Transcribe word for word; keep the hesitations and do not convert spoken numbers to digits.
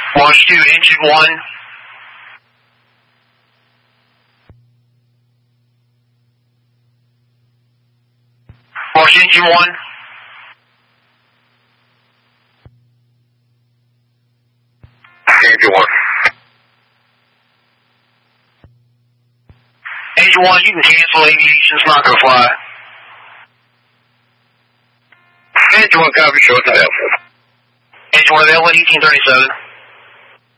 Launch two, engine one. Launch engine one. Engine one. Engine one, you can cancel aviation, it's not going to fly. Engine one, copy, show us available. Engine one available at eighteen thirty-seven.